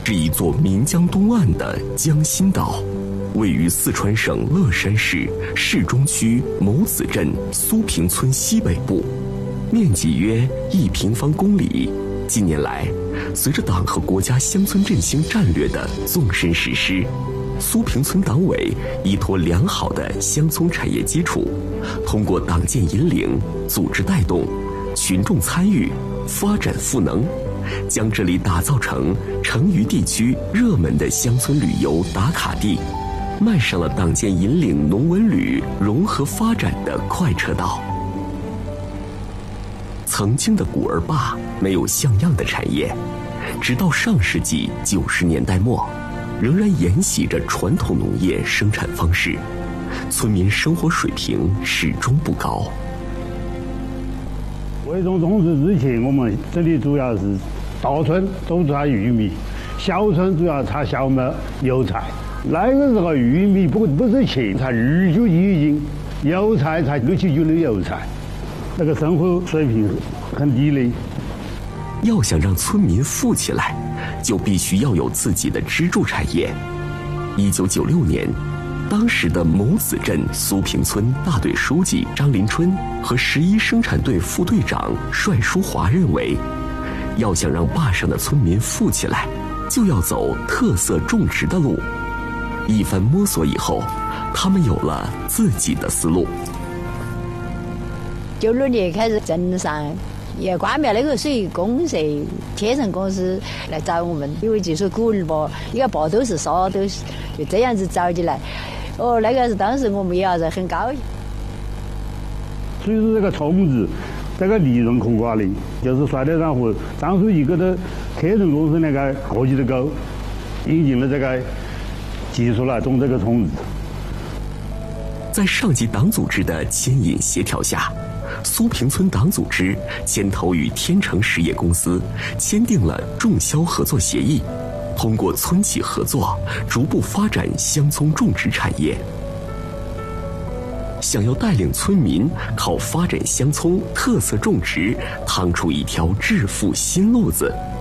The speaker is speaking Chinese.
是一座岷江东岸的江心岛，位于四川省乐山市市中区某子镇苏坪村西北部，面积约1平方公里。近年来，随着党和国家乡村振兴战略的纵深实施，苏坪村党委依托良好的乡村产业基础，通过党建引领、组织带动、群众参与、发展赋能，将这里打造成成渝地区热门的乡村旅游打卡地，迈上了党建引领农文旅融合发展的快车道。曾经的古儿坝没有像样的产业，直到上世纪90年代末，仍然沿袭着传统农业生产方式，村民生活水平始终不高。 为种种植之前，我们这里主要是大村都产玉米，小村主要产小麦、油菜。那个时候玉米不是钱，才29一斤，油菜才6、7斤的油菜，那个生活水平很低的。 要想让村民富起来，就必须要有自己的支柱产业。1996年，当时的某子镇苏坪村大队书记张林春和11生产队副队长帅书华认为，要想让坝上的村民富起来，就要走特色种植的路。一番摸索以后，他们有了自己的思路。 96年开始，镇上也关庙那个水公社天成公司来找我们，因为就说古儿坝一个坝都是沙，都是就这样子找起来。那个是当时我们也是很高兴。 所以说这个种子，这个利润可观的，就是说得上和张书记给他天成公司那个合计的高，引进了这个技术来种这个种子。 在上级党组织的牵引协调下，苏坪村党组织牵头与天成实业公司签订了种销合作协议，通过村企合作，逐步发展乡村种植产业。想要带领村民靠发展乡村特色种植趟出一条致富新路子，